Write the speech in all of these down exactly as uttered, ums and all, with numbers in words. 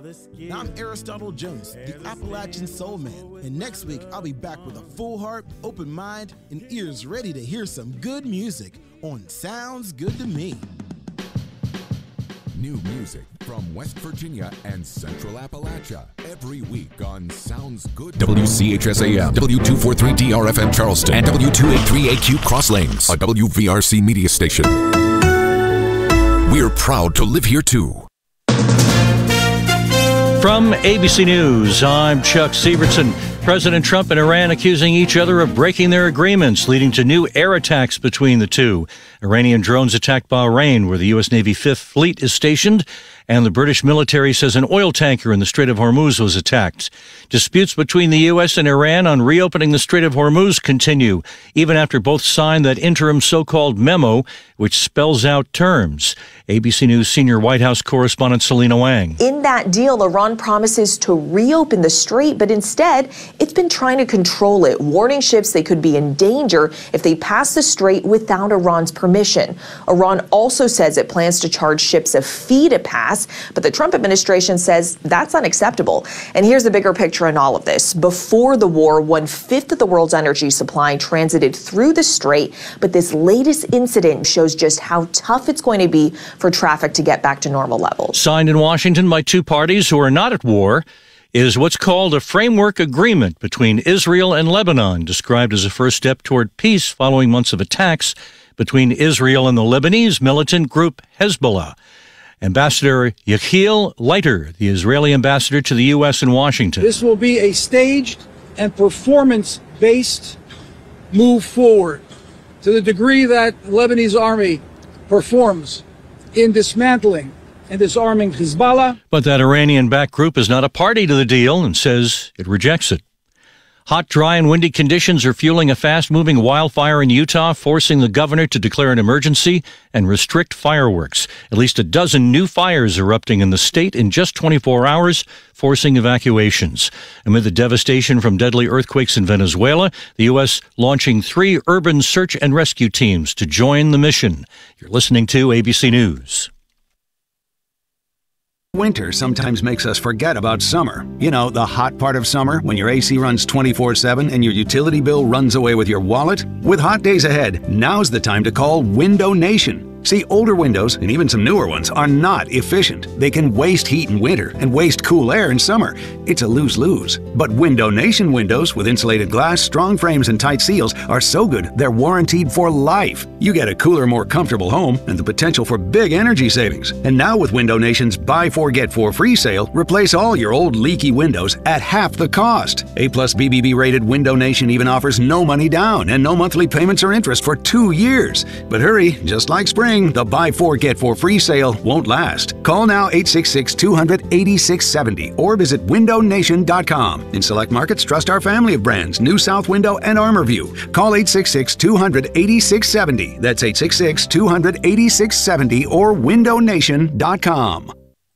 I'm Aristotle Jones, the Appalachian Soul Man, and next week I'll be back with a full heart, open mind, and ears ready to hear some good music on Sounds Good to Me. New music from West Virginia and Central Appalachia every week on Sounds Good. W C H S A M, W two forty-three D R F M Charleston, and W two eighty-three A Q Cross Lanes, a W V R C media station. We're proud to live here too. From A B C News, I'm Chuck Sievertson. President Trump and Iran accusing each other of breaking their agreements, leading to new air attacks between the two. Iranian drones attacked Bahrain, where the U S Navy Fifth Fleet is stationed, and the British military says an oil tanker in the Strait of Hormuz was attacked. Disputes between the U S and Iran on reopening the Strait of Hormuz continue, even after both signed that interim so-called memo, which spells out terms. A B C News senior White House correspondent Selena Wang. In that deal, Iran promises to reopen the strait, but instead, it's been trying to control it, warning ships they could be in danger if they pass the strait without Iran's permission. Iran also says it plans to charge ships a fee to pass, but the Trump administration says that's unacceptable. And here's the bigger picture in all of this. Before the war, one-fifth of the world's energy supply transited through the strait, but this latest incident shows just how tough it's going to be for traffic to get back to normal levels. Signed in Washington by two parties who are not at war is what's called a framework agreement between Israel and Lebanon, described as a first step toward peace following months of attacks between Israel and the Lebanese militant group Hezbollah. Ambassador Yechiel Leiter, the Israeli ambassador to the U S in Washington. This will be a staged and performance-based move forward to the degree that the Lebanese army performs in dismantling and disarming Hezbollah. But that Iranian-backed group is not a party to the deal and says it rejects it. Hot, dry, and windy conditions are fueling a fast-moving wildfire in Utah, forcing the governor to declare an emergency and restrict fireworks. At least a dozen new fires erupting in the state in just twenty-four hours, forcing evacuations. Amid the devastation from deadly earthquakes in Venezuela, the U S launching three urban search and rescue teams to join the mission. You're listening to A B C News. Winter sometimes makes us forget about summer. You know, the hot part of summer when your A C runs twenty-four seven and your utility bill runs away with your wallet? With hot days ahead, now's the time to call Window Nation. See, older windows, and even some newer ones, are not efficient. They can waste heat in winter and waste cool air in summer. It's a lose-lose. But Window Nation windows with insulated glass, strong frames, and tight seals are so good they're warranted for life. You get a cooler, more comfortable home and the potential for big energy savings. And now with Window Nation's Buy Four Get Four Free sale, replace all your old leaky windows at half the cost. A plus B B B rated Window Nation even offers no money down and no monthly payments or interest for two years. But hurry, just like spring, the Buy Four Get Four Free sale won't last. Call now eight six six, two hundred, eighty-six seventy or visit window nation dot com. In select markets, trust our family of brands, New South Window and Armorview. Call eight six six, two hundred, eighty-six seventy. That's eight six six, two hundred, eighty-six seventy or window nation dot com.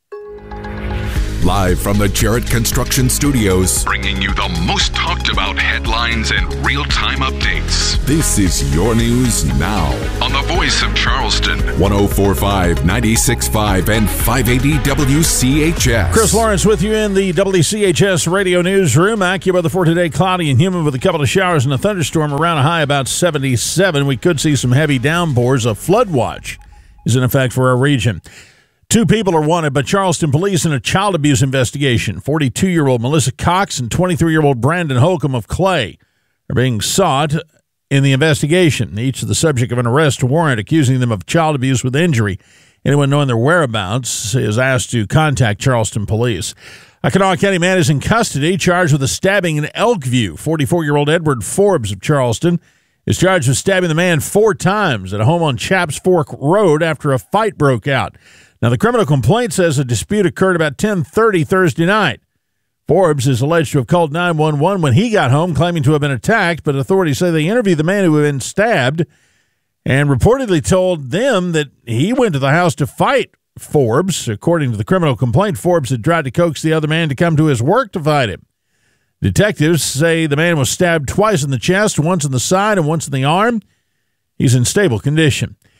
Live from the Jarrett Construction Studios, bringing you the most talked about headlines and real-time updates. This is your news now on the voice of Charleston, one oh four point five, ninety-six point five, and five eighty W C H S. Chris Lawrence with you in the W C H S radio newsroom. AccuWeather for today, cloudy and humid with a couple of showers and a thunderstorm around a high about seventy-seven. We could see some heavy downpours. A flood watch is in effect for our region. Two people are wanted by Charleston police in a child abuse investigation. forty-two-year-old Melissa Cox and twenty-three-year-old Brandon Holcomb of Clay are being sought in the investigation. Each is the subject of an arrest warrant accusing them of child abuse with injury. Anyone knowing their whereabouts is asked to contact Charleston police. A Kanawha County man is in custody, charged with a stabbing in Elkview. forty-four-year-old Edward Forbes of Charleston is charged with stabbing the man four times at a home on Chaps Fork Road after a fight broke out. Now, the criminal complaint says a dispute occurred about ten thirty Thursday night. Forbes is alleged to have called nine one one when he got home, claiming to have been attacked, but authorities say they interviewed the man who had been stabbed and reportedly told them that he went to the house to fight Forbes. According to the criminal complaint, Forbes had tried to coax the other man to come to his work to fight him. Detectives say the man was stabbed twice in the chest, once in the side and once in the arm. He's in stable condition.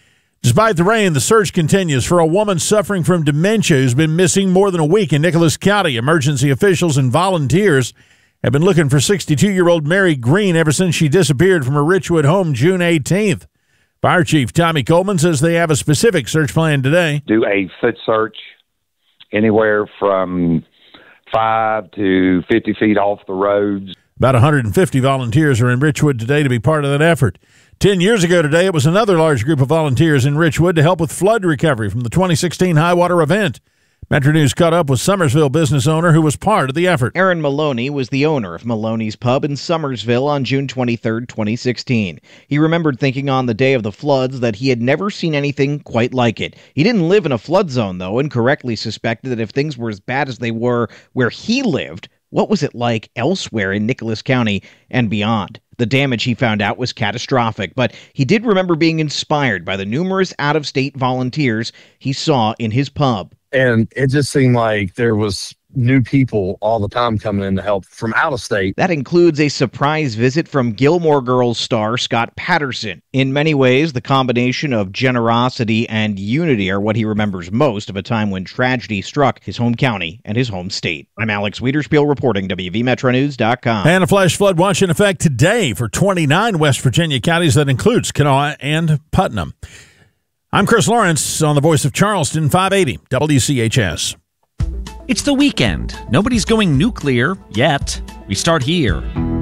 Despite the rain, the search continues for a woman suffering from dementia who's been missing more than a week in Nicholas County. Emergency officials and volunteers have been looking for sixty-two-year-old Mary Green ever since she disappeared from her Richwood home June eighteenth. Fire Chief Tommy Coleman says they have a specific search plan today. Do a foot search anywhere from five to fifty feet off the roads. About one hundred fifty volunteers are in Richwood today to be part of that effort. Ten years ago today, it was another large group of volunteers in Richwood to help with flood recovery from the twenty sixteen high water event. Metro News caught up with Summersville business owner who was part of the effort. Aaron Maloney was the owner of Maloney's Pub in Summersville on June twenty-third, twenty sixteen. He remembered thinking on the day of the floods that he had never seen anything quite like it. He didn't live in a flood zone, though, and correctly suspected that if things were as bad as they were where he lived, what was it like elsewhere in Nicholas County and beyond? The damage, he found out, was catastrophic, but he did remember being inspired by the numerous out-of-state volunteers he saw in his pub. And it just seemed like there was new people all the time coming in to help from out of state. That includes a surprise visit from Gilmore Girls star Scott Patterson. In many ways, the combination of generosity and unity are what he remembers most of a time when tragedy struck his home county and his home state. I'm Alex Wiederspiel reporting, W V Metro News dot com. And a flash flood watch in effect today for twenty-nine West Virginia counties. That includes Kanawha and Putnam. I'm Chris Lawrence on the Voice of Charleston, five eighty W C H S. It's the weekend. Nobody's going nuclear yet. We start here.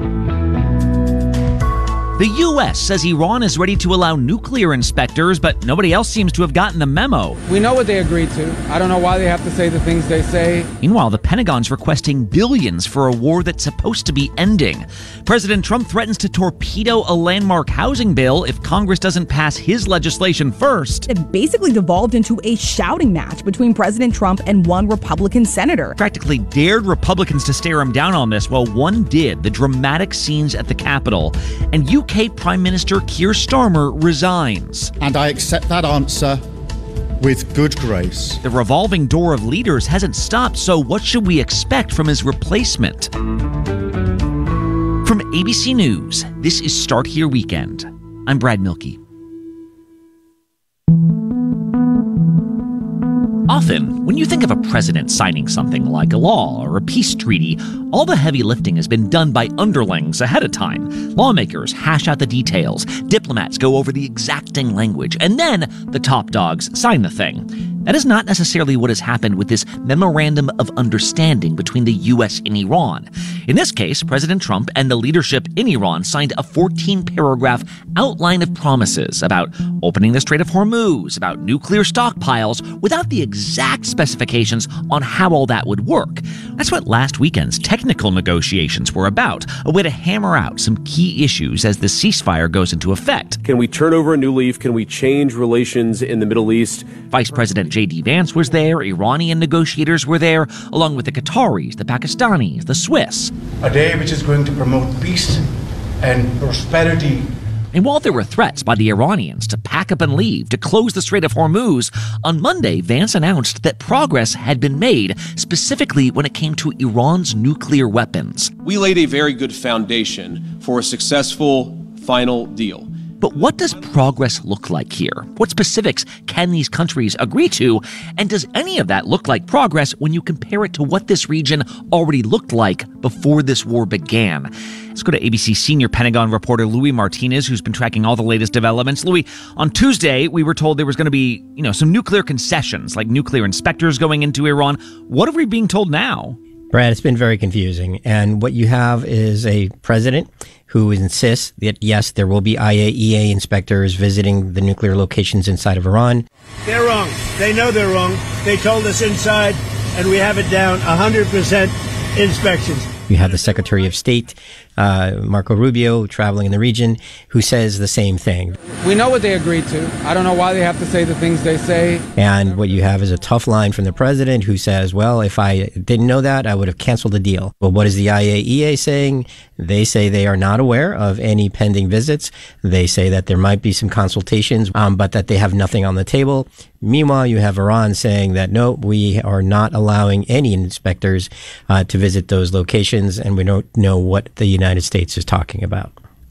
The U S says Iran is ready to allow nuclear inspectors, but nobody else seems to have gotten the memo. We know what they agreed to. I don't know why they have to say the things they say. Meanwhile, the Pentagon's requesting billions for a war that's supposed to be ending. President Trump threatens to torpedo a landmark housing bill if Congress doesn't pass his legislation first. It basically devolved into a shouting match between President Trump and one Republican senator. Practically dared Republicans to stare him down on this, while one did. The dramatic scenes at the Capitol. And U K Prime Minister Keir Starmer resigns. And I accept that answer with good grace. The revolving door of leaders hasn't stopped, so what should we expect from his replacement? From A B C News, this is Start Here Weekend. I'm Brad Milkey. Often, when you think of a president signing something like a law or a peace treaty, all the heavy lifting has been done by underlings ahead of time. Lawmakers hash out the details, diplomats go over the exacting language, and then the top dogs sign the thing. That is not necessarily what has happened with this Memorandum of Understanding between the U S and Iran. In this case, President Trump and the leadership in Iran signed a fourteen-paragraph outline of promises about opening the Strait of Hormuz, about nuclear stockpiles, without the exact specifications on how all that would work. That's what last weekend's technical negotiations were about, a way to hammer out some key issues as the ceasefire goes into effect. Can we turn over a new leaf? Can we change relations in the Middle East? Vice President J D Vance was there, Iranian negotiators were there, along with the Qataris, the Pakistanis, the Swiss. A day which is going to promote peace and prosperity. And while there were threats by the Iranians to pack up and leave, to close the Strait of Hormuz, on Monday, Vance announced that progress had been made, specifically when it came to Iran's nuclear weapons. We laid a very good foundation for a successful final deal. But what does progress look like here? What specifics can these countries agree to? And does any of that look like progress when you compare it to what this region already looked like before this war began? Let's go to A B C senior Pentagon reporter Louis Martinez, who's been tracking all the latest developments. Louis, on Tuesday, we were told there was going to be, you know, some nuclear concessions, like nuclear inspectors going into Iran. What are we being told now? Brad, it's been very confusing. And what you have is a president who insists that, yes, there will be I A E A inspectors visiting the nuclear locations inside of Iran. They're wrong. They know they're wrong. They told us inside, and we have it down one hundred percent inspections. You have the Secretary of State, uh, Marco Rubio, traveling in the region, who says the same thing. We know what they agreed to. I don't know why they have to say the things they say. And what you have is a tough line from the president who says, well, if I didn't know that, I would have canceled the deal. But what is the I A E A saying? They say they are not aware of any pending visits. They say that there might be some consultations, um, but that they have nothing on the table. Meanwhile, you have Iran saying that, no, we are not allowing any inspectors uh, to visit those locations, and we don't know what the United States is talking about.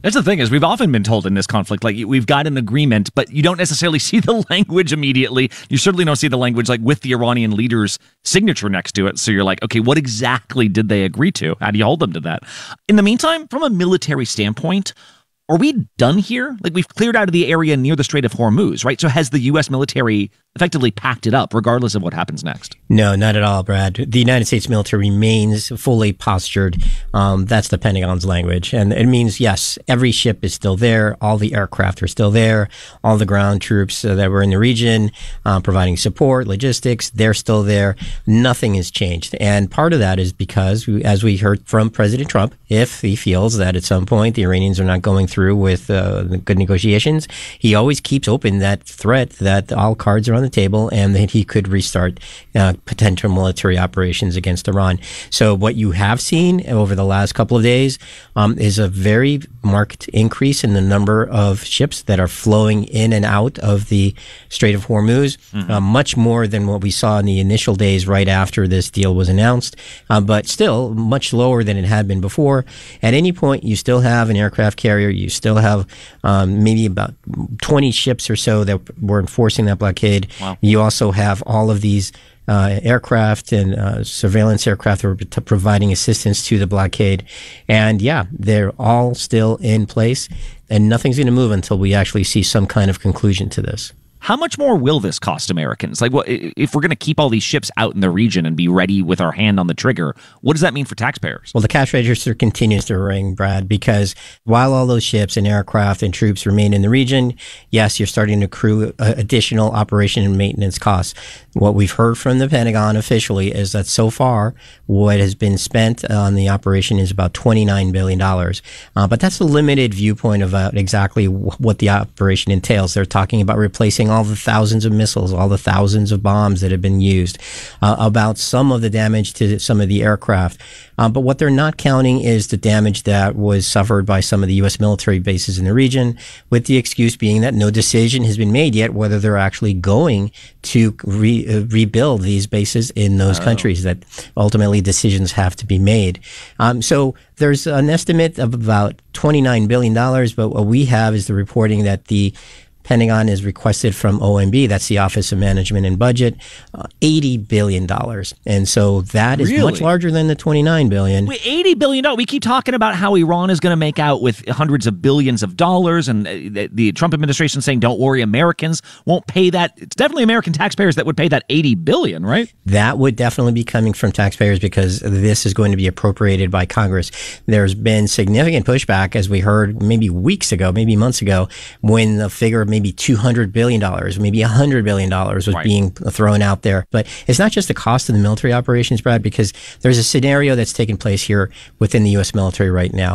That's the thing is we've often been told in this conflict, like we've got an agreement, but you don't necessarily see the language immediately. You certainly don't see the language like with the Iranian leader's signature next to it. So you're like, okay, what exactly did they agree to? How do you hold them to that? In the meantime, from a military standpoint, are we done here? Like we've cleared out of the area near the Strait of Hormuz, right? So has the U S military effectively packed it up regardless of what happens next? No, not at all, Brad. The United States military remains fully postured. Um, that's the Pentagon's language. And it means, yes, every ship is still there. All the aircraft are still there. All the ground troops uh, that were in the region uh, providing support, logistics, they're still there. Nothing has changed. And part of that is because, as we heard from President Trump, if he feels that at some point the Iranians are not going through with uh, the good negotiations, he always keeps open that threat that all cards are on the table and that he could restart uh, potential military operations against Iran. So what you have seen over the last couple of days um, is a very marked increase in the number of ships that are flowing in and out of the Strait of Hormuz, mm-hmm. uh, much more than what we saw in the initial days right after this deal was announced, uh, but still much lower than it had been before. At any point, you still have an aircraft carrier, you still have um, maybe about twenty ships or so that were enforcing that blockade. Wow. You also have all of these uh, aircraft and uh, surveillance aircraft that were t- providing assistance to the blockade. And yeah, they're all still in place, and nothing's going to move until we actually see some kind of conclusion to this. How much more will this cost Americans? Like, what if we're going to keep all these ships out in the region and be ready with our hand on the trigger? What does that mean for taxpayers? Well, the cash register continues to ring, Brad, because while all those ships and aircraft and troops remain in the region, yes, you're starting to accrue uh, additional operation and maintenance costs. What we've heard from the Pentagon officially is that so far, what has been spent on the operation is about twenty-nine billion dollars. Uh, but that's a limited viewpoint about exactly w- what the operation entails. They're talking about replacing all the thousands of missiles, all the thousands of bombs that have been used, uh, about some of the damage to some of the aircraft. Um, but what they're not counting is the damage that was suffered by some of the U S military bases in the region, with the excuse being that no decision has been made yet whether they're actually going to re- uh, rebuild these bases in those oh. countries, that ultimately decisions have to be made. Um, so there's an estimate of about twenty-nine billion dollars, but what we have is the reporting that the Pentagon has requested from O M B, that's the Office of Management and Budget, uh, eighty billion dollars. And so that is really? much larger than the twenty-nine billion dollars. Wait, eighty billion dollars? We keep talking about how Iran is going to make out with hundreds of billions of dollars, and the, the Trump administration saying, don't worry, Americans won't pay that. It's definitely American taxpayers that would pay that eighty billion dollars, right? That would definitely be coming from taxpayers because this is going to be appropriated by Congress. There's been significant pushback, as we heard maybe weeks ago, maybe months ago, when the figure of maybe two hundred billion dollars, maybe one hundred billion dollars was right. being thrown out there. But it's not just the cost of the military operations, Brad, because there's a scenario that's taking place here within the U S military right now.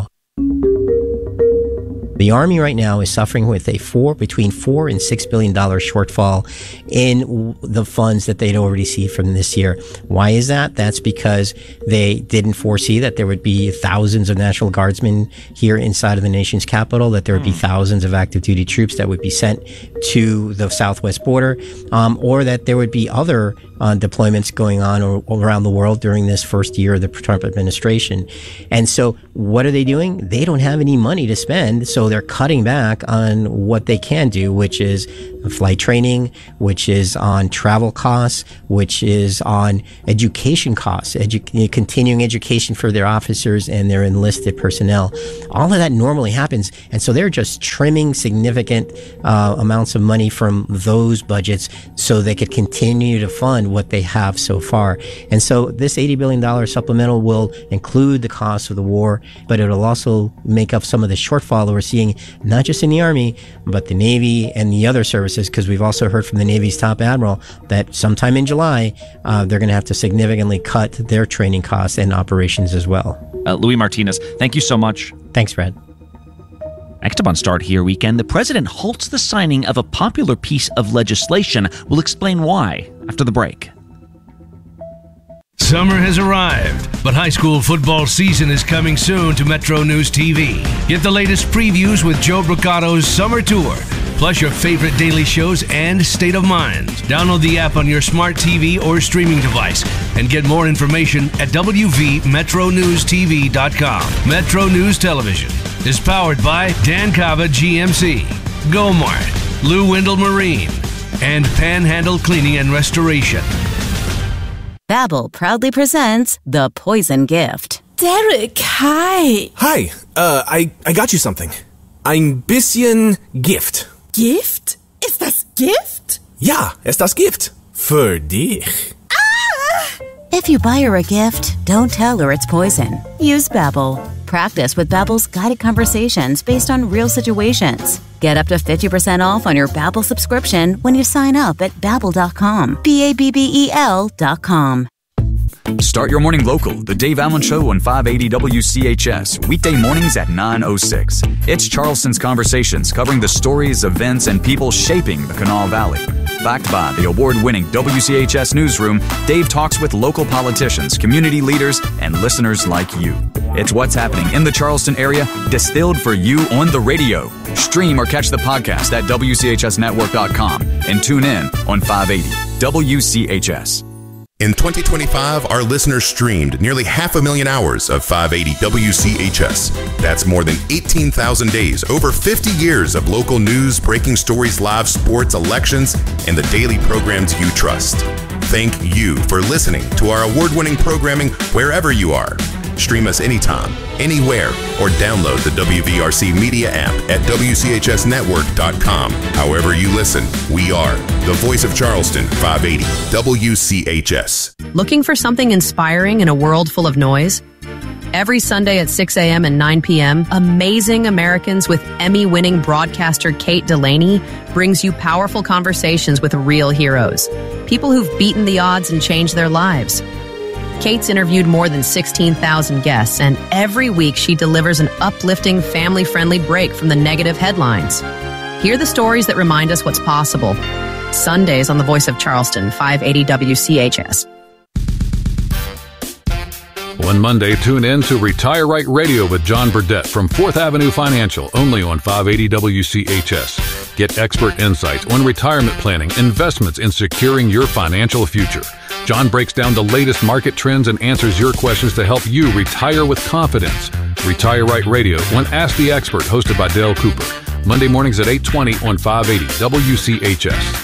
The Army right now is suffering with a four between four and six billion dollar shortfall in the funds that they'd already see from this year. Why is that? That's because they didn't foresee that there would be thousands of National Guardsmen here inside of the nation's capital, that there would be thousands of active duty troops that would be sent to the southwest border, um, or that there would be other uh, deployments going on or, around the world during this first year of the Trump administration. And so what are they doing? They don't have any money to spend, so they're cutting back on what they can do, which is flight training, which is on travel costs, which is on education costs, edu- continuing education for their officers and their enlisted personnel. All of that normally happens, and so they're just trimming significant uh, amounts of money from those budgets so they could continue to fund what they have so far. And so this eighty billion dollars supplemental will include the cost of the war, but it'll also make up some of the shortfall that we're seeing, not just in the Army, but the Navy and the other services, because we've also heard from the Navy's top admiral that sometime in July, uh, they're going to have to significantly cut their training costs and operations as well. Uh, Louis Martinez, thank you so much. Thanks, Brad. Next up on Start Here Weekend, the president halts the signing of a popular piece of legislation. We'll explain why after the break. Summer has arrived, but high school football season is coming soon to Metro News T V. Get the latest previews with Joe Bricato's Summer Tour, plus your favorite daily shows and State of Mind. Download the app on your smart T V or streaming device and get more information at w v metro news t v dot com. Metro News Television. is powered by Dan Cava G M C, Gomart, Lou Wendell Marine, and Panhandle Cleaning and Restoration. Babbel proudly presents The Poison Gift. Derek, hi. Hi, uh, I, I got you something. Ein bisschen Gift. Gift? Ist das Gift? Ja, ist das Gift. Für dich. Ah! If you buy her a gift, don't tell her it's poison. Use Babbel. Practice with Babbel's guided conversations based on real situations. Get up to fifty percent off on your Babbel subscription when you sign up at babbel dot com. B A B B E L dot com. Start your morning local, the Dave Allen Show on five eighty W C H S, weekday mornings at nine oh six. It's Charleston's Conversations, covering the stories, events, and people shaping the Kanawha Valley. Backed by the award-winning W C H S Newsroom, Dave talks with local politicians, community leaders, and listeners like you. It's what's happening in the Charleston area, distilled for you on the radio. Stream or catch the podcast at W C H S network dot com and tune in on five eighty W C H S. In twenty twenty-five, our listeners streamed nearly half a million hours of five eighty W C H S. That's more than eighteen thousand days, over fifty years of local news, breaking stories, live sports, elections, and the daily programs you trust. Thank you for listening to our award-winning programming wherever you are. Stream us anytime, anywhere, or download the W V R C Media app at W C H S network dot com. However you listen, we are the voice of Charleston, five eighty W C H S. Looking for something inspiring in a world full of noise? Every Sunday at six a.m. and nine p.m., Amazing Americans with Emmy-winning broadcaster Kate Delaney brings you powerful conversations with real heroes, people who've beaten the odds and changed their lives. Kate's interviewed more than sixteen thousand guests, and every week she delivers an uplifting, family-friendly break from the negative headlines. Hear the stories that remind us what's possible. Sundays on The Voice of Charleston, five eighty W C H S. One Monday, tune in to Retire Right Radio with John Burdett from Fourth Avenue Financial, only on five eighty W C H S. Get expert insights on retirement planning, investments, and securing your financial future. John breaks down the latest market trends and answers your questions to help you retire with confidence. Retire Right Radio on Ask the Expert, hosted by Dale Cooper. Monday mornings at eight twenty on five eighty W C H S.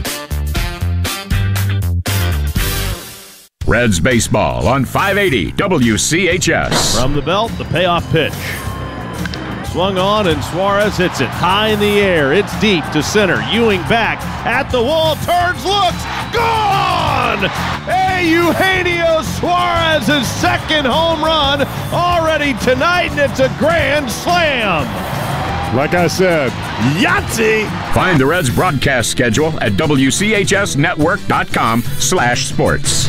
Reds baseball on five eighty W C H S. From the belt, the payoff pitch. Swung on, and Suarez hits it high in the air. It's deep to center. Ewing back at the wall, turns, looks, gone! Eugenio Suarez's second home run already tonight, and it's a grand slam. Like I said, Yahtzee! Find the Reds broadcast schedule at W C H S network dot com slash sports.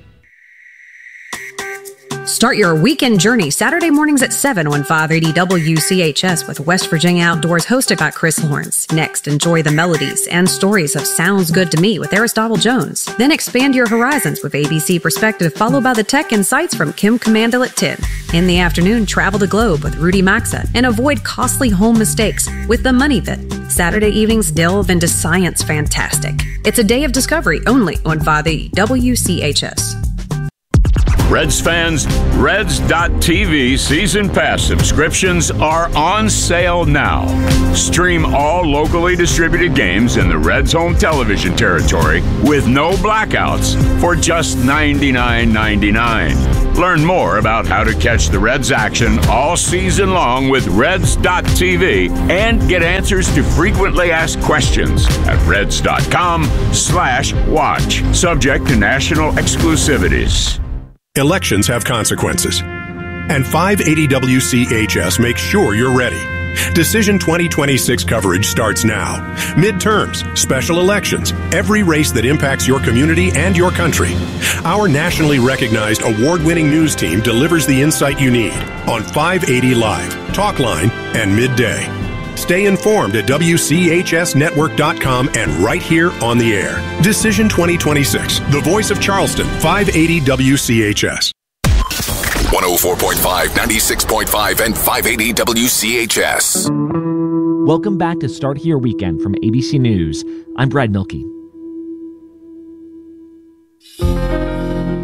Start your weekend journey Saturday mornings at seven on five eighty W C H S with West Virginia Outdoors, hosted by Chris Lawrence. Next, enjoy the melodies and stories of Sounds Good to Me with Aristotle Jones. Then expand your horizons with A B C Perspective, followed by the Tech Insights from Kim Commandle at ten. In the afternoon, travel the globe with Rudy Maxa and avoid costly home mistakes with The Money Pit. Saturday evenings delve into science fantastic. It's a day of discovery only on five eighty W C H S. Reds fans, Reds dot T V season pass subscriptions are on sale now. Stream all locally distributed games in the Reds home television territory with no blackouts for just ninety-nine ninety-nine. Learn more about how to catch the Reds action all season long with Reds dot T V and get answers to frequently asked questions at Reds dot com slash watch. Subject to national exclusivities. Elections have consequences, and five eighty W C H S makes sure you're ready. Decision twenty twenty-six coverage starts now. Midterms, special elections, every race that impacts your community and your country. Our nationally recognized award-winning news team delivers the insight you need on five eighty Live, Talkline, and Midday. Stay informed at W C H S network dot com and right here on the air. Decision twenty twenty-six, the voice of Charleston, five eighty W C H S. one oh four point five, ninety-six point five, and five eighty W C H S. Welcome back to Start Here Weekend from A B C News. I'm Brad Milkey.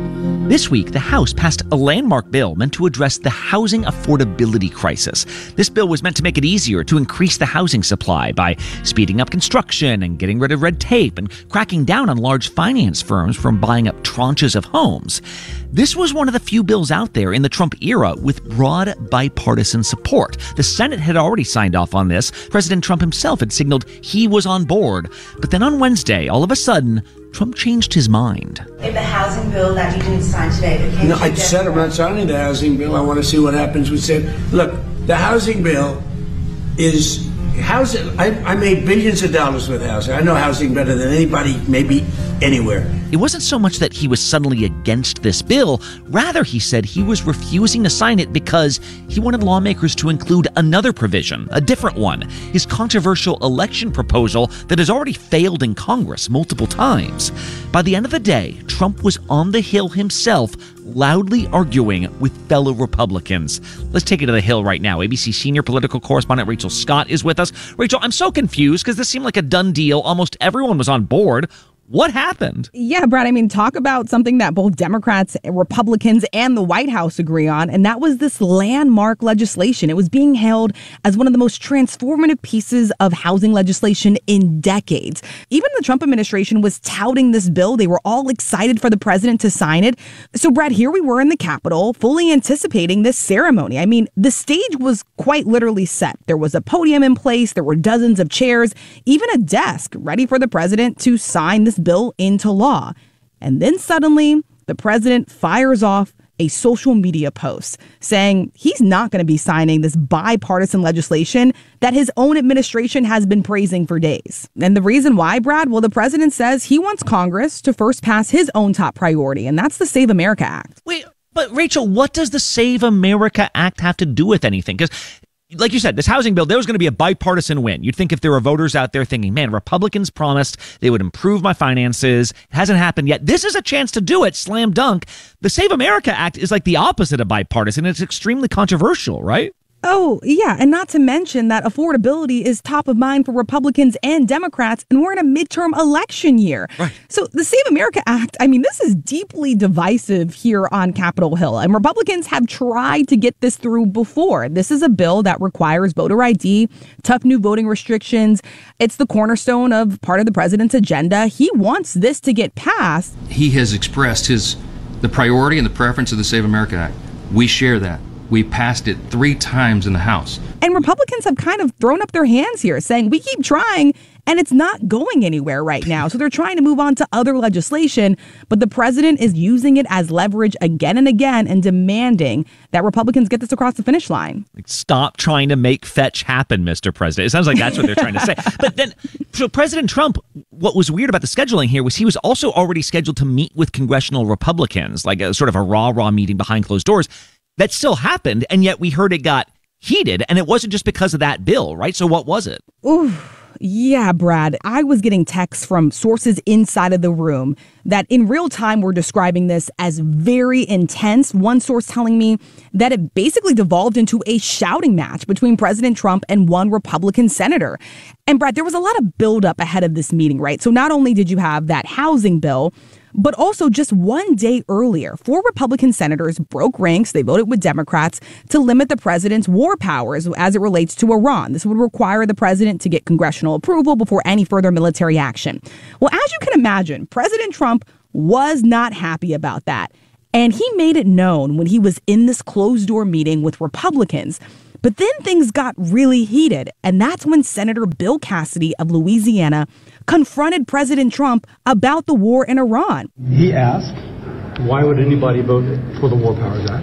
This week, the House passed a landmark bill meant to address the housing affordability crisis. This bill was meant to make it easier to increase the housing supply by speeding up construction and getting rid of red tape and cracking down on large finance firms from buying up tranches of homes. This was one of the few bills out there in the Trump era with broad bipartisan support. The Senate had already signed off on this. President Trump himself had signaled he was on board. But then on Wednesday, all of a sudden, Trump changed his mind. If the housing bill that you didn't sign today became... No, I said I'm not signing the housing bill. I want to see what happens. We said, look, the housing bill is... Housing, I, I made billions of dollars with housing. I know housing better than anybody, maybe anywhere. It wasn't so much that he was suddenly against this bill. Rather, he said he was refusing to sign it because he wanted lawmakers to include another provision, a different one, his controversial election proposal that has already failed in Congress multiple times. By the end of the day, Trump was on the Hill himself, loudly arguing with fellow Republicans. Let's take it to the Hill right now. A B C senior political correspondent Rachel Scott is with us. Rachel, I'm so confused because this seemed like a done deal. Almost everyone was on board. What happened? Yeah, Brad, I mean, talk about something that both Democrats, Republicans, and the White House agree on, and that was this landmark legislation. It was being hailed as one of the most transformative pieces of housing legislation in decades. Even the Trump administration was touting this bill. They were all excited for the president to sign it. So, Brad, here we were in the Capitol, fully anticipating this ceremony. I mean, the stage was quite literally set. There was a podium in place. There were dozens of chairs, even a desk ready for the president to sign this bill into law. And then suddenly the president fires off a social media post saying he's not going to be signing this bipartisan legislation that his own administration has been praising for days. And the reason why, Brad? Well, the president says he wants Congress to first pass his own top priority, and that's the Save America Act. Wait, but Rachel, what does the Save America Act have to do with anything? Because like you said, this housing bill, there was going to be a bipartisan win. You'd think if there were voters out there thinking, man, Republicans promised they would improve my finances. It hasn't happened yet. This is a chance to do it. Slam dunk. The Save America Act is like the opposite of bipartisan. It's extremely controversial, right? Oh, yeah. And not to mention that affordability is top of mind for Republicans and Democrats, and we're in a midterm election year. Right. So the Save America Act, I mean, this is deeply divisive here on Capitol Hill, and Republicans have tried to get this through before. This is a bill that requires voter I D, tough new voting restrictions. It's the cornerstone of part of the president's agenda. He wants this to get passed. He has expressed his the priority and the preference of the Save America Act. We share that. We passed it three times in the House. And Republicans have kind of thrown up their hands here, saying we keep trying and it's not going anywhere right now. So they're trying to move on to other legislation. But the president is using it as leverage again and again and demanding that Republicans get this across the finish line. Like, stop trying to make fetch happen, Mister President. It sounds like that's what they're trying to say. But then, so President Trump, what was weird about the scheduling here was he was also already scheduled to meet with congressional Republicans, like a sort of a rah-rah meeting behind closed doors. That still happened, and yet we heard it got heated, and it wasn't just because of that bill, right? So what was it? Ooh, yeah, Brad. I was getting texts from sources inside of the room that in real time were describing this as very intense. One source telling me that it basically devolved into a shouting match between President Trump and one Republican senator. And Brad, there was a lot of buildup ahead of this meeting, right? So not only did you have that housing bill, but also just one day earlier, four Republican senators broke ranks. They voted with Democrats to limit the president's war powers as it relates to Iran. This would require the president to get congressional approval before any further military action. Well, as you can imagine, President Trump was not happy about that. And he made it known when he was in this closed door meeting with Republicans. But then things got really heated, and that's when Senator Bill Cassidy of Louisiana confronted President Trump about the war in Iran. He asked, why would anybody vote for the War Powers Act?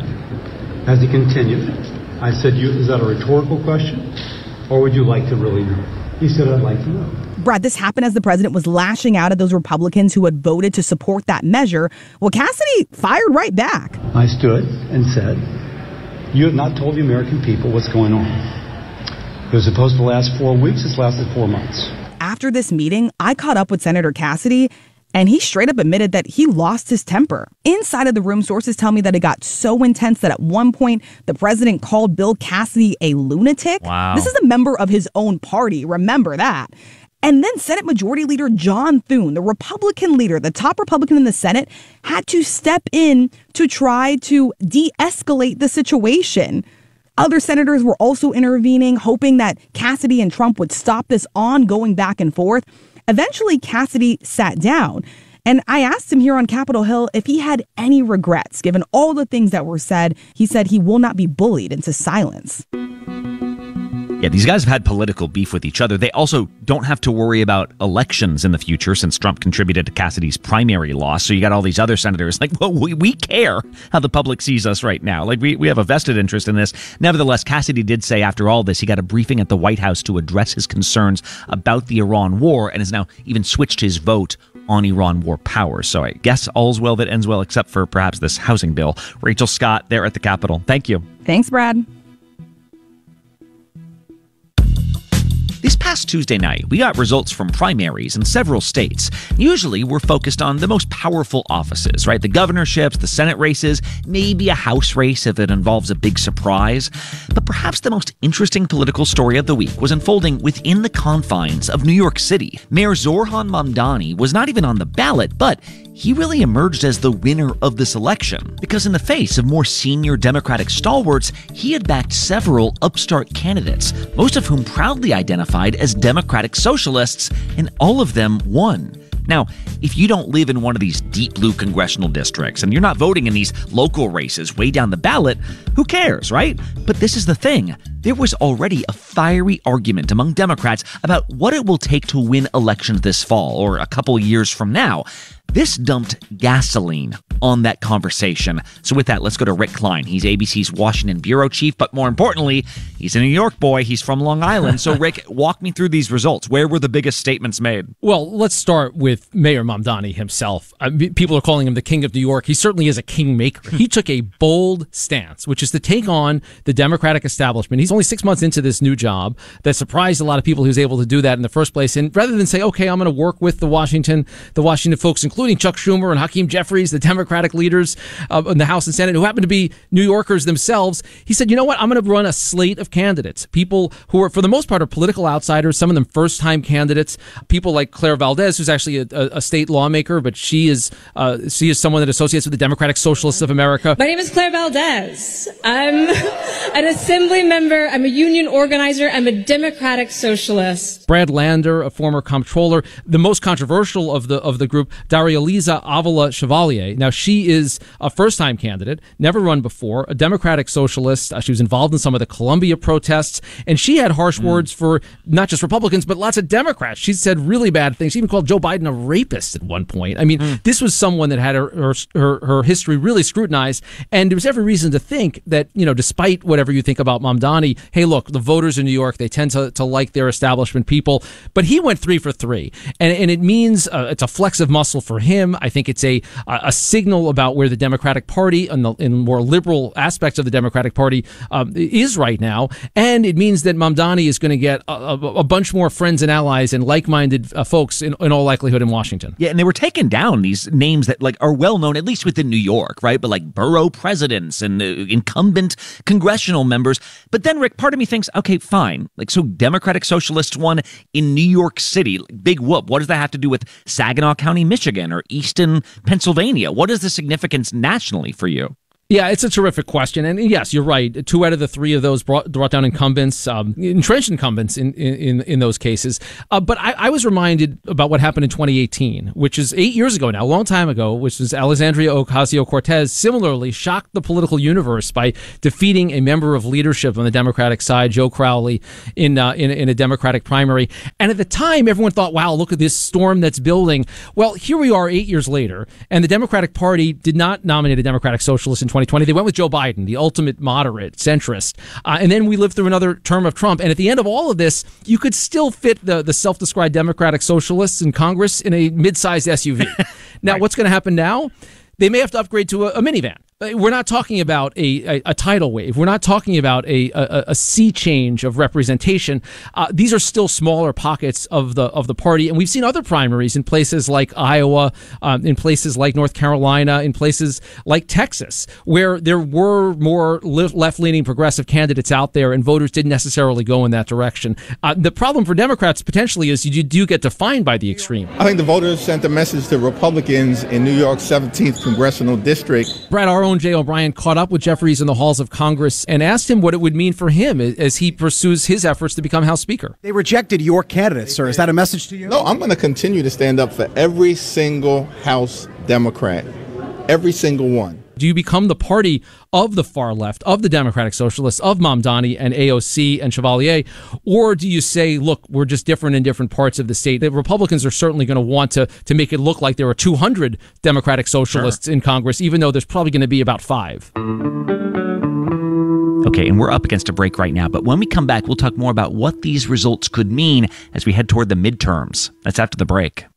As he continued, I said, you, is that a rhetorical question, or would you like to really know? He said, I'd like to know. Brad, this happened as the president was lashing out at those Republicans who had voted to support that measure. Well, Cassidy fired right back. I stood and said, you have not told the American people what's going on. It was supposed to last four weeks. It's lasted four months. After this meeting, I caught up with Senator Cassidy, and he straight up admitted that he lost his temper. Inside of the room, sources tell me that it got so intense that at one point, the president called Bill Cassidy a lunatic. Wow. This is a member of his own party. Remember that. And then Senate Majority Leader John Thune, the Republican leader, the top Republican in the Senate, had to step in to try to de-escalate the situation. Other senators were also intervening, hoping that Cassidy and Trump would stop this ongoing back and forth. Eventually, Cassidy sat down. And I asked him here on Capitol Hill if he had any regrets, given all the things that were said. He said he will not be bullied into silence. Yeah, these guys have had political beef with each other. They also don't have to worry about elections in the future since Trump contributed to Cassidy's primary loss. So you got all these other senators like, well, we, we care how the public sees us right now. Like, we, we have a vested interest in this. Nevertheless, Cassidy did say after all this, he got a briefing at the White House to address his concerns about the Iran war and has now even switched his vote on Iran war powers. So I guess all's well that ends well, except for perhaps this housing bill. Rachel Scott there at the Capitol. Thank you. Thanks, Brad. This past Tuesday night, we got results from primaries in several states. Usually, we're focused on the most powerful offices, right? The governorships, the Senate races, maybe a House race if it involves a big surprise. But perhaps the most interesting political story of the week was unfolding within the confines of New York City. Mayor Zohran Mamdani was not even on the ballot, but he really emerged as the winner of this election. Because in the face of more senior Democratic stalwarts, he had backed several upstart candidates, most of whom proudly identified as Democratic socialists, and all of them won. Now, if you don't live in one of these deep blue congressional districts and you're not voting in these local races way down the ballot, who cares, right? But this is the thing. There was already a fiery argument among Democrats about what it will take to win elections this fall or a couple years from now. This dumped gasoline on that conversation. So with that, let's go to Rick Klein. He's A B C's Washington bureau chief, but more importantly, he's a New York boy. He's from Long Island. So Rick, walk me through these results. Where were the biggest statements made? Well, let's start with Mayor Mamdani himself. I mean, people are calling him the king of New York. He certainly is a kingmaker. He took a bold stance, which is to take on the Democratic establishment. He's only six months into this new job. That surprised a lot of people he was able to do that in the first place. And rather than say, okay, I'm going to work with the Washington, the Washington folks, including Chuck Schumer and Hakeem Jeffries, the Democratic leaders uh, in the House and Senate, who happen to be New Yorkers themselves, he said, you know what, I'm going to run a slate of candidates, people who are, for the most part, are political outsiders, some of them first-time candidates, people like Claire Valdez, who's actually a, a, a state lawmaker, but she is uh, she is someone that associates with the Democratic Socialists of America. My name is Claire Valdez. I'm an assembly member. I'm a union organizer. I'm a Democratic Socialist. Brad Lander, a former comptroller. The most controversial of the of the group, Darializa Avila Chevalier. Now, she is a first-time candidate, never run before, a Democratic Socialist. Uh, she was involved in some of the Columbia protests, and she had harsh mm. words for not just Republicans, but lots of Democrats. She said really bad things. She even called Joe Biden a rapist at one point. I mean, mm. this was someone that had her, her her her history really scrutinized, and there was every reason to think that, you know, despite whatever you think about Mamdani, hey, look, the voters in New York, they tend to, to like their establishment people, but he went three for three, and and it means uh, it's a flex of muscle for him. I think it's a a signal about where the Democratic Party and the in more liberal aspects of the Democratic Party um, is right now, and it means that Mamdani is going to get a, a, a bunch more friends and allies and like-minded uh, folks in, in all likelihood in Washington. Yeah, and they were taking down these names that like are well known, at least within New York, right? But like borough presidents and uh, incumbent congressional members. But then, Rick, part of me thinks, okay, fine. Like, so Democratic Socialists won in New York City. Big whoop. What does that have to do with Saginaw County, Michigan, or Easton, Pennsylvania? What is the significance nationally for you? Yeah, it's a terrific question. And yes, you're right. Two out of the three of those brought, brought down incumbents, um, entrenched incumbents in, in, in those cases. Uh, but I, I was reminded about what happened in twenty eighteen, which is eight years ago now, a long time ago, which was Alexandria Ocasio-Cortez similarly shocked the political universe by defeating a member of leadership on the Democratic side, Joe Crowley, in, uh, in, in a Democratic primary. And at the time, everyone thought, wow, look at this storm that's building. Well, here we are eight years later, and the Democratic Party did not nominate a Democratic Socialist in twenty twenty. They went with Joe Biden, the ultimate moderate centrist. Uh, and then we lived through another term of Trump. And at the end of all of this, you could still fit the, the self-described Democratic Socialists in Congress in a mid-sized S U V. Now, right. What's going to happen now? They may have to upgrade to a, a minivan. We're not talking about a, a, a tidal wave. We're not talking about a, a, a sea change of representation. Uh, these are still smaller pockets of the of the party, and we've seen other primaries in places like Iowa, um, in places like North Carolina, in places like Texas, where there were more left-leaning progressive candidates out there, and voters didn't necessarily go in that direction. Uh, the problem for Democrats potentially is you do get defined by the extreme. I think the voters sent a message to Republicans in New York's seventeenth congressional district. Brad, our own Jay O'Brien caught up with Jeffries in the halls of Congress and asked him what it would mean for him as he pursues his efforts to become House Speaker. They rejected your candidate, sir. Is that a message to you? No, I'm going to continue to stand up for every single House Democrat, every single one. Do you become the party of the far left, of the Democratic Socialists, of Mamdani and A O C and Chevalier? Or do you say, look, we're just different in different parts of the state? The Republicans are certainly going to want to, to make it look like there are two hundred Democratic Socialists sure. in Congress, even though there's probably going to be about five. Okay, and we're up against a break right now, but when we come back, we'll talk more about what these results could mean as we head toward the midterms. That's after the break.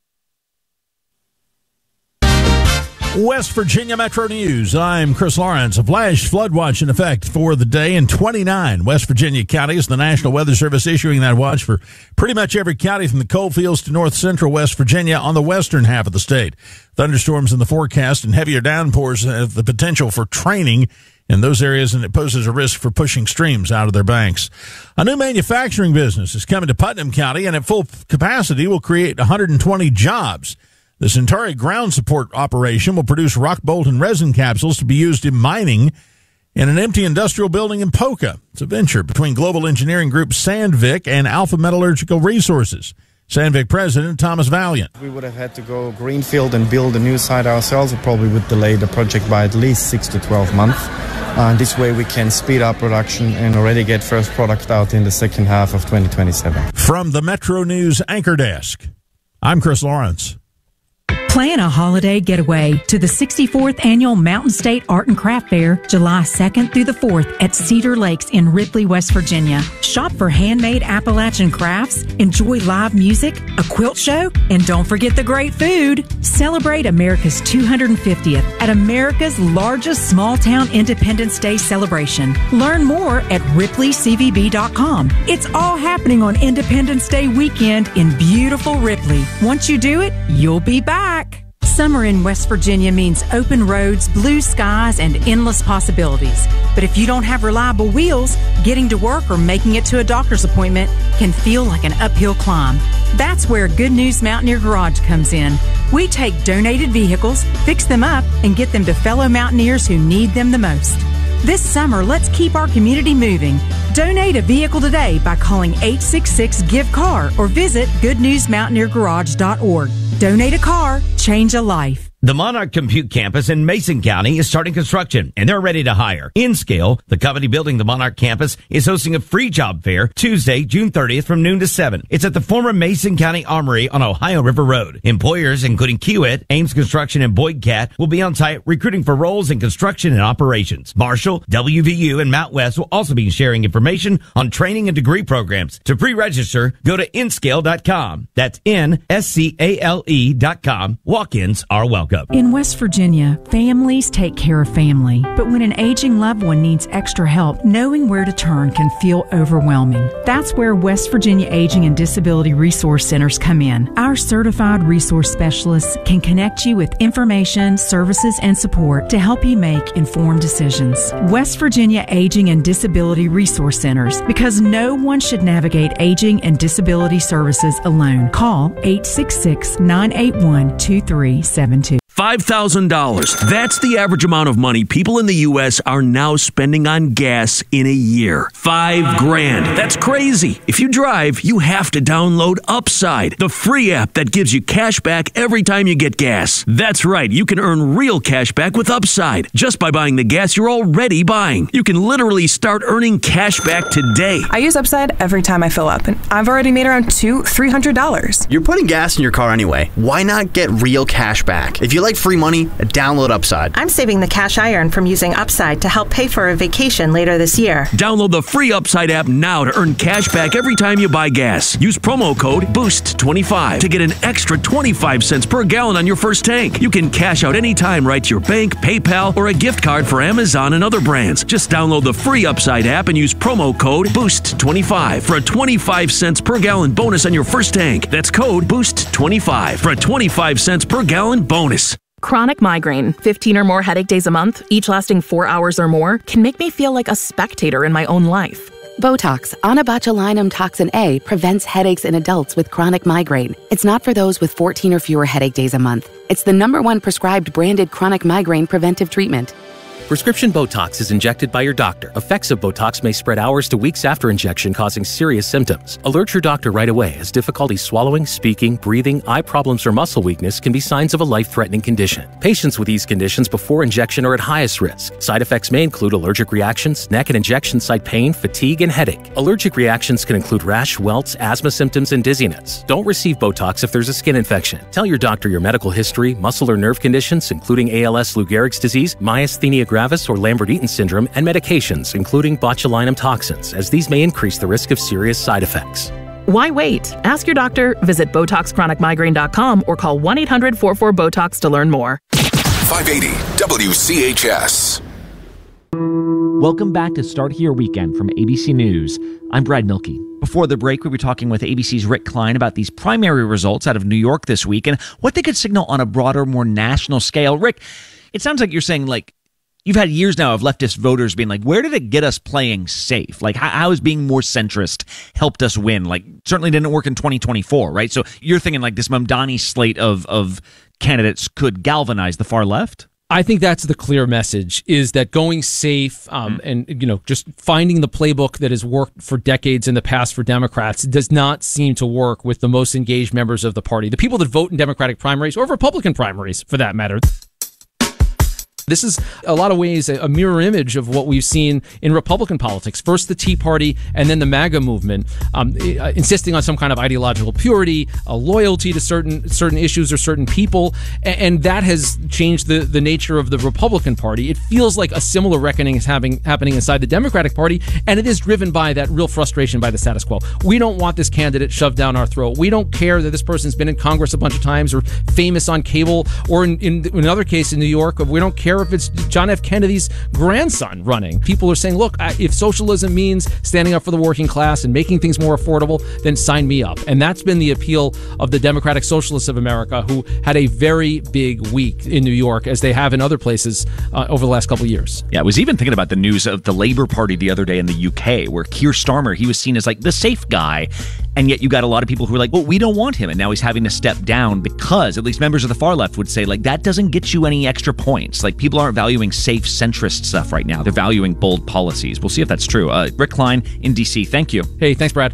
West Virginia Metro News. I'm Chris Lawrence. A flash flood watch in effect for the day in twenty-nine West Virginia counties. The National Weather Service issuing that watch for pretty much every county from the coalfields to north central West Virginia on the western half of the state. Thunderstorms in the forecast and heavier downpours have the potential for training in those areas, and it poses a risk for pushing streams out of their banks. A new manufacturing business is coming to Putnam County, and at full capacity will create one hundred twenty jobs. The Centauri ground support operation will produce rock bolt and resin capsules to be used in mining in an empty industrial building in Poca. It's a venture between global engineering group Sandvik and Alpha Metallurgical Resources. Sandvik President Thomas Valiant. We would have had to go greenfield and build a new site ourselves. It probably would delay the project by at least six to twelve months. Uh, this way we can speed up production and already get first product out in the second half of twenty twenty-seven. From the Metro News Anchor Desk, I'm Chris Lawrence. Plan a holiday getaway to the sixty-fourth Annual Mountain State Art and Craft Fair, July second through the fourth at Cedar Lakes in Ripley, West Virginia. Shop for handmade Appalachian crafts, enjoy live music, a quilt show, and don't forget the great food. Celebrate America's two hundred fiftieth at America's largest small-town Independence Day celebration. Learn more at ripley c v b dot com. It's all happening on Independence Day weekend in beautiful Ripley. Once you do it, you'll be back. Summer in West Virginia means open roads, blue skies, and endless possibilities. But if you don't have reliable wheels, getting to work or making it to a doctor's appointment can feel like an uphill climb. That's where Good News Mountaineer Garage comes in. We take donated vehicles, fix them up, and get them to fellow mountaineers who need them the most. This summer, let's keep our community moving. Donate a vehicle today by calling eight six six, G I V E C A R or visit good news mountaineer garage dot org. Donate a car, change a life. The Monarch Compute Campus in Mason County is starting construction, and they're ready to hire. InScale, the company building the Monarch campus, is hosting a free job fair Tuesday, June thirtieth from noon to seven. It's at the former Mason County Armory on Ohio River Road. Employers, including Kiewit, Ames Construction, and Boyd Cat, will be on site recruiting for roles in construction and operations. Marshall, W V U, and Mount West will also be sharing information on training and degree programs. To pre-register, go to inscale dot com. That's N S C A L E dot com. Walk-ins are welcome. In West Virginia, families take care of family. But when an aging loved one needs extra help, knowing where to turn can feel overwhelming. That's where West Virginia Aging and Disability Resource Centers come in. Our certified resource specialists can connect you with information, services, and support to help you make informed decisions. West Virginia Aging and Disability Resource Centers, because no one should navigate aging and disability services alone. Call eight six six, nine eight one, two three seven two. five thousand dollars. That's the average amount of money people in the U S are now spending on gas in a year. Five grand. That's crazy. If you drive, you have to download Upside, the free app that gives you cash back every time you get gas. That's right. You can earn real cash back with Upside just by buying the gas you're already buying. You can literally start earning cash back today. I use Upside every time I fill up, and I've already made around two, three hundred dollars. You're putting gas in your car anyway. Why not get real cash back? If you like like free money, download Upside. I'm saving the cash I earn from using Upside to help pay for a vacation later this year. Download the free Upside app now to earn cash back every time you buy gas. Use promo code boost twenty-five to get an extra twenty-five cents per gallon on your first tank. You can cash out anytime right to your bank, PayPal, or a gift card for Amazon and other brands. Just download the free Upside app and use promo code boost twenty-five for a twenty-five cents per gallon bonus on your first tank. That's code boost twenty-five for a twenty-five cents per gallon bonus. Chronic migraine, fifteen or more headache days a month, each lasting four hours or more, can make me feel like a spectator in my own life. Botox, onabotulinum toxin A, prevents headaches in adults with chronic migraine. It's not for those with fourteen or fewer headache days a month. It's the number one prescribed branded chronic migraine preventive treatment. Prescription Botox is injected by your doctor. Effects of Botox may spread hours to weeks after injection, causing serious symptoms. Alert your doctor right away, as difficulty swallowing, speaking, breathing, eye problems, or muscle weakness can be signs of a life-threatening condition. Patients with these conditions before injection are at highest risk. Side effects may include allergic reactions, neck and injection site pain, fatigue, and headache. Allergic reactions can include rash, welts, asthma symptoms, and dizziness. Don't receive Botox if there's a skin infection. Tell your doctor your medical history, muscle or nerve conditions, including A L S, Lou Gehrig's disease, myasthenia gravis, or Lambert-Eaton syndrome, and medications, including botulinum toxins, as these may increase the risk of serious side effects. Why wait? Ask your doctor, visit Botox Chronic Migraine dot com, or call one eight hundred four four BOTOX to learn more. five eighty W C H S. Welcome back to Start Here Weekend from A B C News. I'm Brad Milkey. Before the break, we were talking with A B C's Rick Klein about these primary results out of New York this week and what they could signal on a broader, more national scale. Rick, it sounds like you're saying, like, you've had years now of leftist voters being like, where did it get us playing safe? Like, how, how has being more centrist helped us win? Like, certainly didn't work in twenty twenty-four, right? So you're thinking like this Mamdani slate of, of candidates could galvanize the far left? I think that's the clear message, is that going safe um, mm-hmm. and, you know, just finding the playbook that has worked for decades in the past for Democrats does not seem to work with the most engaged members of the party, the people that vote in Democratic primaries or Republican primaries, for that matter. This is, a lot of ways, a mirror image of what we've seen in Republican politics. First the Tea Party and then the MAGA movement, um, insisting on some kind of ideological purity, a loyalty to certain certain issues or certain people, and that has changed the, the nature of the Republican Party. It feels like a similar reckoning is having, happening inside the Democratic Party, and it is driven by that real frustration by the status quo. We don't want this candidate shoved down our throat. We don't care that this person's been in Congress a bunch of times or famous on cable, or in, in, in another case in New York, we don't care if it's John F. Kennedy's grandson running. People are saying, look, if socialism means standing up for the working class and making things more affordable, then sign me up. And that's been the appeal of the Democratic Socialists of America, who had a very big week in New York, as they have in other places uh, over the last couple of years. Yeah, I was even thinking about the news of the Labour Party the other day in the U K, where Keir Starmer, he was seen as like the safe guy. And yet you got a lot of people who are like, well, we don't want him. And now he's having to step down because, at least members of the far left would say, like, that doesn't get you any extra points. Like, people aren't valuing safe centrist stuff right now. They're valuing bold policies. We'll see if that's true. Uh, Rick Klein in D C, thank you. Hey, thanks, Brad.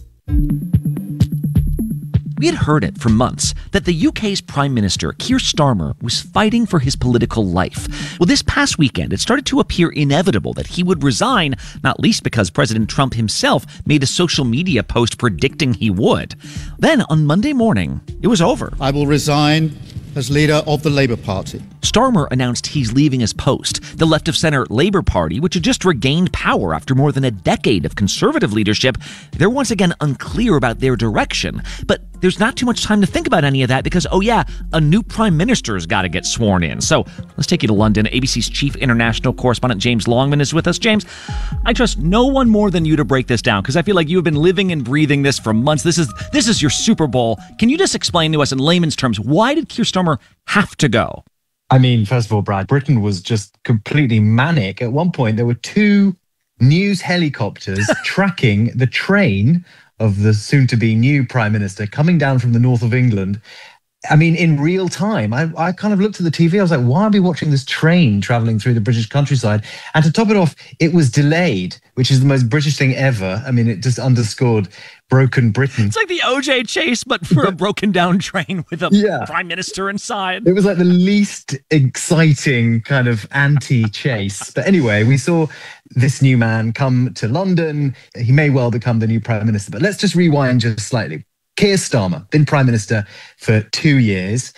We had heard it for months that the U K's Prime Minister, Keir Starmer, was fighting for his political life. Well, this past weekend, it started to appear inevitable that he would resign, not least because President Trump himself made a social media post predicting he would. Then, on Monday morning, it was over. I will resign as leader of the Labour Party. Starmer announced he's leaving his post. The left-of-center Labour Party, which had just regained power after more than a decade of conservative leadership, they're once again unclear about their direction. But there's not too much time to think about any of that because, oh yeah, a new prime minister's got to get sworn in. So let's take you to London. A B C's chief international correspondent James Longman is with us. James, I trust no one more than you to break this down because I feel like you have been living and breathing this for months. This is this is your Super Bowl. Can you just explain to us in layman's terms, why did Keir Starmer have to go? I mean, first of all, Brad, Britain was just completely manic. At one point, there were two news helicopters tracking the train of the soon-to-be new Prime Minister coming down from the north of England. I mean, in real time. I, I kind of looked at the T V. I was like, why are we watching this train traveling through the British countryside? And to top it off, it was delayed, which is the most British thing ever. I mean, it just underscored broken Britain. It's like the O J chase, but for a broken down train with a yeah. prime minister inside. It was like the least exciting kind of anti-chase. But anyway, we saw this new man come to London. He may well become the new prime minister. But let's just rewind just slightly. Keir Starmer, been prime minister for two years.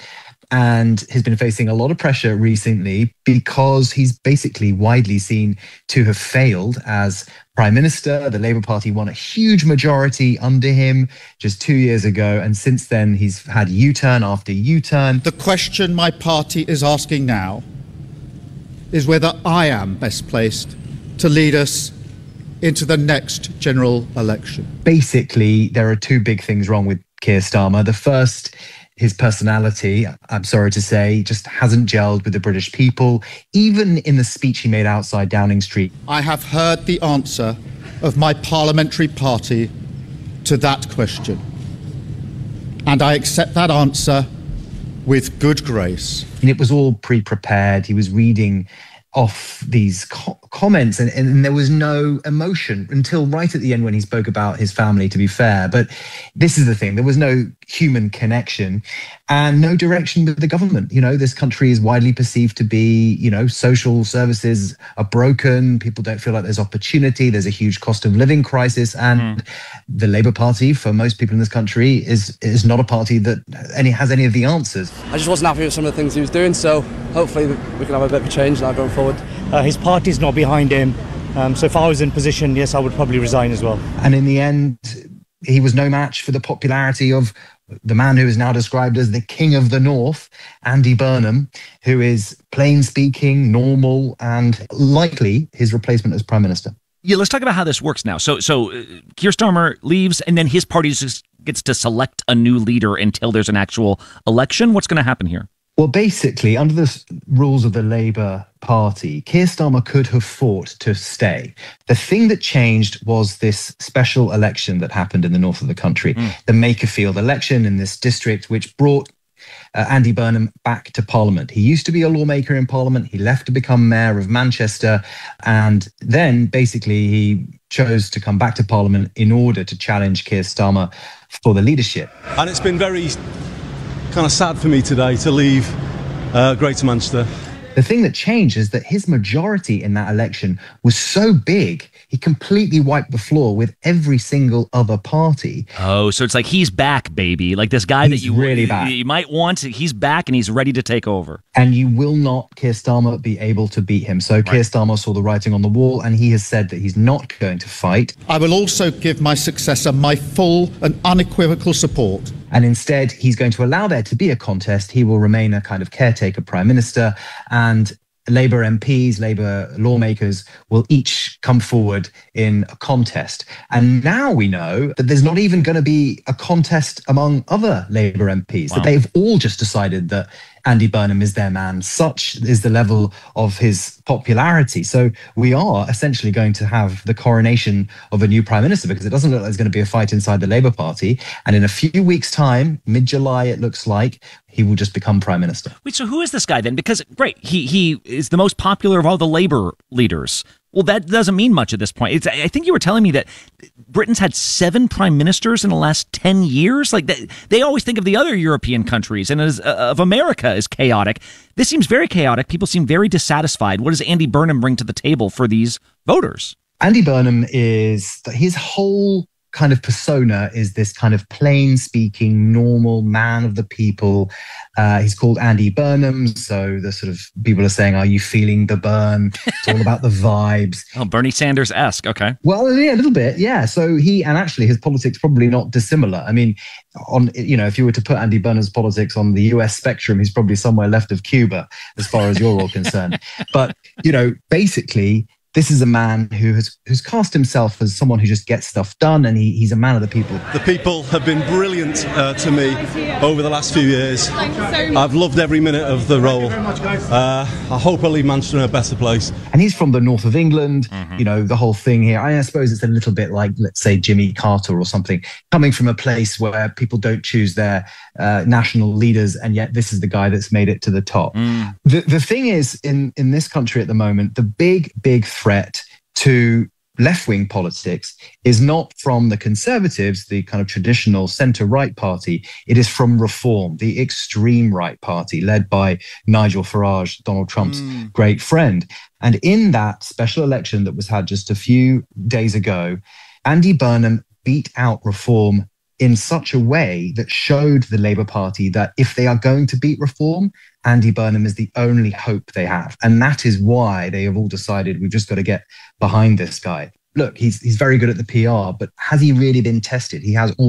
and has been facing a lot of pressure recently because he's basically widely seen to have failed as Prime Minister. The Labour Party won a huge majority under him just two years ago, and since then he's had U-turn after U-turn. The question my party is asking now is whether I am best placed to lead us into the next general election. Basically, there are two big things wrong with Keir Starmer. The first, his personality, I'm sorry to say, just hasn't gelled with the British people, even in the speech he made outside Downing Street. I have heard the answer of my parliamentary party to that question, and I accept that answer with good grace. And it was all pre-prepared. He was reading off these co- comments and, and there was no emotion until right at the end when he spoke about his family, to be fair. But this is the thing, there was no human connection and no direction with the government. You know, this country is widely perceived to be, you know, social services are broken, people don't feel like there's opportunity, there's a huge cost of living crisis, and mm. the Labour Party, for most people in this country, is is not a party that any has any of the answers. I just wasn't happy with some of the things he was doing, so hopefully we can have a bit of a change now going forward. Uh, his party's not behind him, um, so if I was in position, yes, I would probably resign as well. And in the end, he was no match for the popularity of the man who is now described as the King of the North, Andy Burnham, who is plain-speaking, normal, and likely his replacement as Prime Minister. Yeah, let's talk about how this works now. So, so uh, Keir Starmer leaves, and then his party just gets to select a new leader until there's an actual election. What's going to happen here? Well, basically, under the rules of the Labour Party, Keir Starmer could have fought to stay. The thing that changed was this special election that happened in the north of the country, mm. the Makerfield election in this district, which brought uh, Andy Burnham back to Parliament. He used to be a lawmaker in Parliament. He left to become mayor of Manchester. And then basically he chose to come back to Parliament in order to challenge Keir Starmer for the leadership. And it's been very kind of sad for me today to leave uh, Greater Manchester. The thing that changed is that his majority in that election was so big, he completely wiped the floor with every single other party. Oh, so it's like he's back, baby. Like this guy he's that you really back. you might want, he's back and he's ready to take over. And you will not, Keir Starmer, be able to beat him. So right. Keir Starmer saw the writing on the wall and he has said that he's not going to fight. I will also give my successor my full and unequivocal support. And instead, he's going to allow there to be a contest. He will remain a kind of caretaker prime minister, and Labour M Ps, Labour lawmakers will each come forward in a contest. And now we know that there's not even going to be a contest among other Labour M Ps, wow. that they've all just decided that Andy Burnham is their man. Such is the level of his popularity. So we are essentially going to have the coronation of a new prime minister, because it doesn't look like there's going to be a fight inside the Labour Party. And in a few weeks' time, mid-July, it looks like, he will just become prime minister. Wait, so who is this guy then? Because, great, he he is the most popular of all the Labour leaders. Well, that doesn't mean much at this point. It's, I think you were telling me that Britain's had seven prime ministers in the last ten years. Like that, they always think of the other European countries and as, uh, of America as chaotic. This seems very chaotic. People seem very dissatisfied. What does Andy Burnham bring to the table for these voters? Andy Burnham is, his whole kind of persona is this kind of plain-speaking, normal man of the people. Uh, he's called Andy Burnham, so the sort of people are saying, are you feeling the burn? It's all about the vibes. Oh, Bernie Sanders-esque, okay. Well, yeah, a little bit, yeah. So he, and actually his politics probably not dissimilar. I mean, on you know, if you were to put Andy Burnham's politics on the U S spectrum, he's probably somewhere left of Cuba, as far as you're all concerned. But, you know, basically, this is a man who has who's cast himself as someone who just gets stuff done, and he, he's a man of the people. The people have been brilliant uh, to me over the last few years. I've loved every minute of the role. Uh, I hope I leave Manchester in a better place. And he's from the north of England, mm-hmm. you know, the whole thing here. I, I suppose it's a little bit like, let's say, Jimmy Carter or something, coming from a place where people don't choose their uh, national leaders, and yet this is the guy that's made it to the top. Mm. The, the thing is, in, in this country at the moment, the big, big threat to left-wing politics is not from the Conservatives, the kind of traditional centre-right party. It is from Reform, the extreme right party led by Nigel Farage, Donald Trump's mm. great friend. And in that special election that was had just a few days ago, Andy Burnham beat out Reform in such a way that showed the Labour Party that if they are going to beat reform, Andy Burnham is the only hope they have. And that is why they have all decided we've just got to get behind this guy. Look, he's he's very good at the P R, but has he really been tested? He has all